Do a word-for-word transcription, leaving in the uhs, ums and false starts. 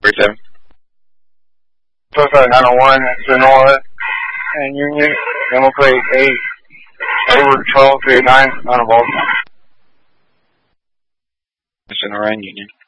thirty-seven. Suicide nine oh one, Sonora, and Union, number plate eight, over twelve three eight nine, on a Baltimore. Sonora and Union.